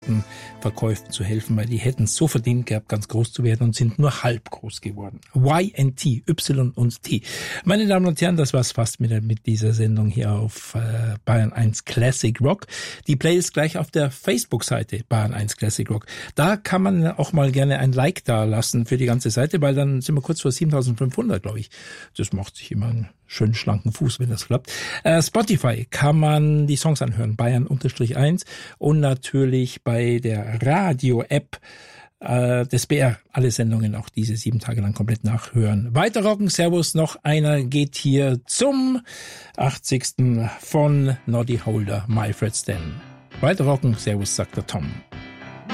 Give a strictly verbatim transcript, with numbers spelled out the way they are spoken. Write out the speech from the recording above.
Plattenverkäufen zu helfen, weil die hätten es so verdient gehabt, ganz groß zu werden und sind nur halb groß geworden. Y und T, Y und T. Meine Damen und Herren, das war's fast mit, mit dieser Sendung hier auf äh, Bayern eins Classic Rock. Die Playlist gleich auf der Facebook-Seite Bayern eins Classic Rock. Da kann man auch mal gerne ein Like da lassen für die ganze Seite, weil dann sind wir kurz vor siebentausendfünfhundert, glaube ich. Das macht sich immer einen schönen schlanken Fuß, wenn das klappt. Äh, Spotify kann man die Songs anhören, Bayern eins und natürlich bei der Radio-App äh, des B R alle Sendungen auch diese sieben Tage lang komplett nachhören. Weiter rocken, Servus, noch einer geht hier zum achtzigsten von Noddy Holder, My Fred Stan. Weiter rocken, Servus, sagt der Tom.